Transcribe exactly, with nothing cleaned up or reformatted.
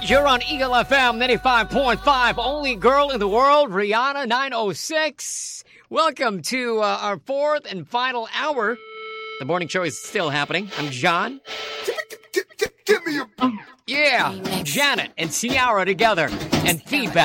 You're on Eagle F M ninety-five point five. Only girl in the world, Rihanna nine oh six. Welcome to uh, our fourth and final hour. The morning show is still happening. I'm John. Give me a... Yeah, Janet and Ciara together. And feedback.